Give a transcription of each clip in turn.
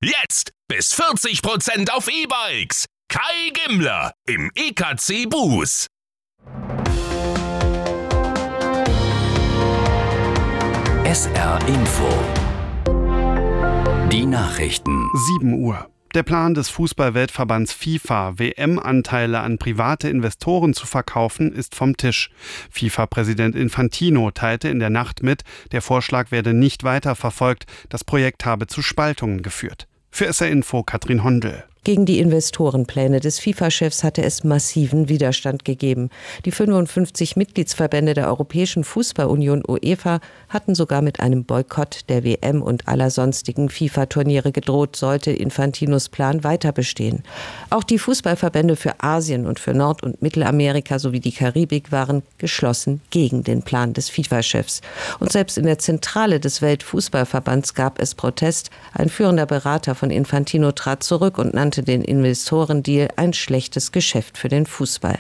Jetzt bis 40% auf E-Bikes. Kai Gimmler im EKC Buß. SR Info. Die Nachrichten. 7 Uhr. Der Plan des Fußball-Weltverbands FIFA, WM-Anteile an private Investoren zu verkaufen, ist vom Tisch. FIFA-Präsident Infantino teilte in der Nacht mit, der Vorschlag werde nicht weiterverfolgt, das Projekt habe zu Spaltungen geführt. Für SR Info Katrin Hondel. Gegen die Investorenpläne des FIFA-Chefs hatte es massiven Widerstand gegeben. Die 55 Mitgliedsverbände der Europäischen Fußballunion UEFA hatten sogar mit einem Boykott der WM und aller sonstigen FIFA-Turniere gedroht, sollte Infantinos Plan weiter bestehen. Auch die Fußballverbände für Asien und für Nord- und Mittelamerika sowie die Karibik waren geschlossen gegen den Plan des FIFA-Chefs. Und selbst in der Zentrale des Weltfußballverbands gab es Protest. Ein führender Berater von Infantino trat zurück und nannte den Investorendeal ein schlechtes Geschäft für den Fußball.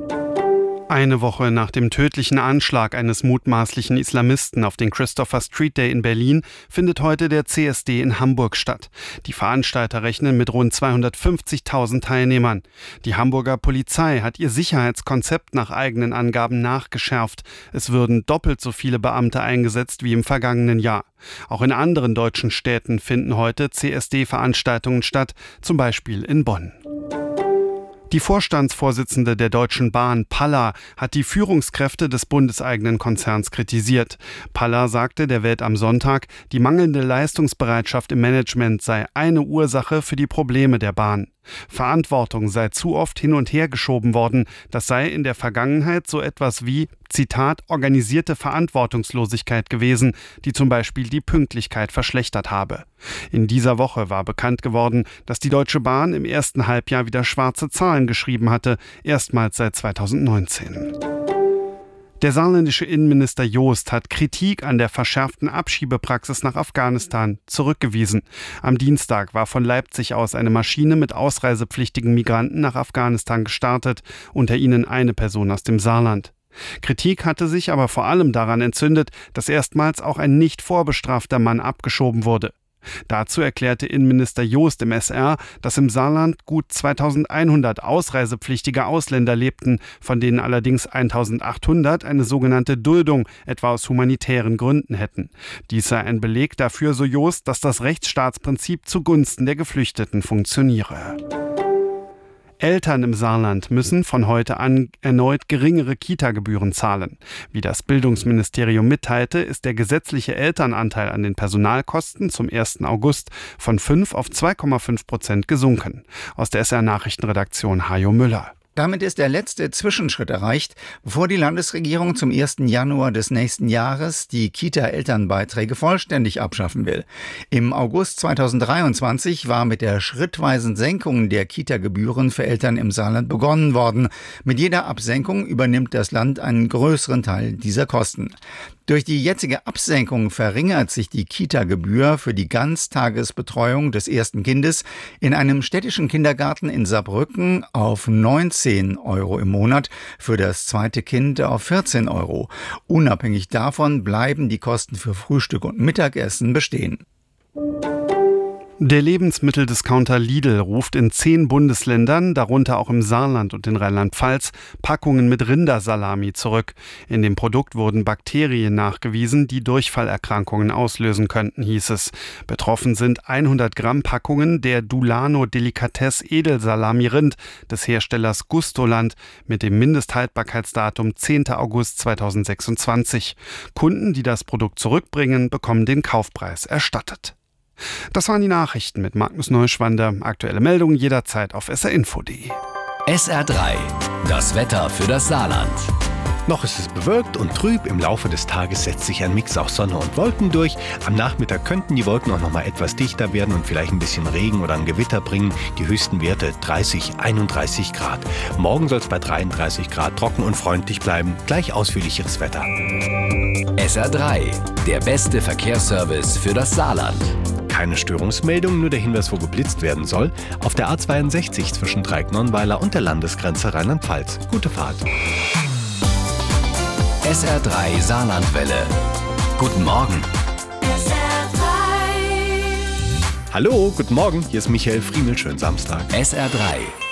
Eine Woche nach dem tödlichen Anschlag eines mutmaßlichen Islamisten auf den Christopher Street Day in Berlin findet heute der CSD in Hamburg statt. Die Veranstalter rechnen mit rund 250.000 Teilnehmern. Die Hamburger Polizei hat ihr Sicherheitskonzept nach eigenen Angaben nachgeschärft. Es würden doppelt so viele Beamte eingesetzt wie im vergangenen Jahr. Auch in anderen deutschen Städten finden heute CSD-Veranstaltungen statt, zum Beispiel in Bonn. Die Vorstandsvorsitzende der Deutschen Bahn, Palla, hat die Führungskräfte des bundeseigenen Konzerns kritisiert. Palla sagte der Welt am Sonntag, die mangelnde Leistungsbereitschaft im Management sei eine Ursache für die Probleme der Bahn. Verantwortung sei zu oft hin und her geschoben worden. Das sei in der Vergangenheit so etwas wie, Zitat, organisierte Verantwortungslosigkeit gewesen, die zum Beispiel die Pünktlichkeit verschlechtert habe. In dieser Woche war bekannt geworden, dass die Deutsche Bahn im ersten Halbjahr wieder schwarze Zahlen geschrieben hatte, erstmals seit 2019. Der saarländische Innenminister Joost hat Kritik an der verschärften Abschiebepraxis nach Afghanistan zurückgewiesen. Am Dienstag war von Leipzig aus eine Maschine mit ausreisepflichtigen Migranten nach Afghanistan gestartet, unter ihnen eine Person aus dem Saarland. Kritik hatte sich aber vor allem daran entzündet, dass erstmals auch ein nicht vorbestrafter Mann abgeschoben wurde. Dazu erklärte Innenminister Joost im SR, dass im Saarland gut 2100 ausreisepflichtige Ausländer lebten, von denen allerdings 1800 eine sogenannte Duldung, etwa aus humanitären Gründen hätten. Dies sei ein Beleg dafür, so Joost, dass das Rechtsstaatsprinzip zugunsten der Geflüchteten funktioniere. Eltern im Saarland müssen von heute an erneut geringere Kita-Gebühren zahlen. Wie das Bildungsministerium mitteilte, ist der gesetzliche Elternanteil an den Personalkosten zum 1. August von 5 auf 2,5% gesunken. Aus der SR-Nachrichtenredaktion Hajo Müller. Damit ist der letzte Zwischenschritt erreicht, bevor die Landesregierung zum 1. Januar des nächsten Jahres die Kita-Elternbeiträge vollständig abschaffen will. Im August 2023 war mit der schrittweisen Senkung der Kita-Gebühren für Eltern im Saarland begonnen worden. Mit jeder Absenkung übernimmt das Land einen größeren Teil dieser Kosten. Durch die jetzige Absenkung verringert sich die Kita-Gebühr für die Ganztagesbetreuung des ersten Kindes in einem städtischen Kindergarten in Saarbrücken auf 19 € im Monat, für das zweite Kind auf 14 €. Unabhängig davon bleiben die Kosten für Frühstück und Mittagessen bestehen. Der Lebensmitteldiscounter Lidl ruft in 10 Bundesländern, darunter auch im Saarland und in Rheinland-Pfalz, Packungen mit Rindersalami zurück. In dem Produkt wurden Bakterien nachgewiesen, die Durchfallerkrankungen auslösen könnten, hieß es. Betroffen sind 100 Gramm Packungen der Dulano Delicatesse Edelsalami Rind des Herstellers Gustoland mit dem Mindesthaltbarkeitsdatum 10. August 2026. Kunden, die das Produkt zurückbringen, bekommen den Kaufpreis erstattet. Das waren die Nachrichten mit Magnus Neuschwander. Aktuelle Meldungen jederzeit auf srinfo.de. SR3, das Wetter für das Saarland. Noch ist es bewölkt und trüb. Im Laufe des Tages setzt sich ein Mix aus Sonne und Wolken durch. Am Nachmittag könnten die Wolken auch noch mal etwas dichter werden und vielleicht ein bisschen Regen oder ein Gewitter bringen. Die höchsten Werte 30, 31 Grad. Morgen soll es bei 33 Grad trocken und freundlich bleiben. Gleich ausführlicheres Wetter. SR3, der beste Verkehrsservice für das Saarland. Keine Störungsmeldung, nur der Hinweis, wo geblitzt werden soll. Auf der A62 zwischen Dreieck-Nonnweiler und der Landesgrenze Rheinland-Pfalz. Gute Fahrt. SR3 Saarlandwelle. Guten Morgen. Hallo, guten Morgen, hier ist Michael Friemel, schönen Samstag. SR3